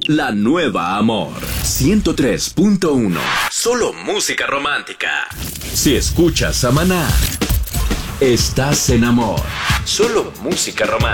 La nueva Amor 103.1. Solo música romántica. Si escuchas a Maná, estás en Amor. Solo música romántica.